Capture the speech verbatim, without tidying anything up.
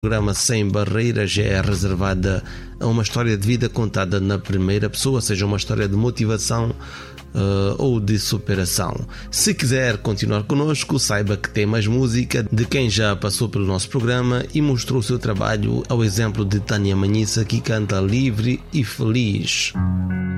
O programa Sem Barreiras é reservada a uma história de vida contada na primeira pessoa, seja uma história de motivação uh, ou de superação. Se quiser continuar connosco, saiba que tem mais música de quem já passou pelo nosso programa e mostrou o seu trabalho, ao exemplo de Tânia Manhissa, que canta livre e feliz.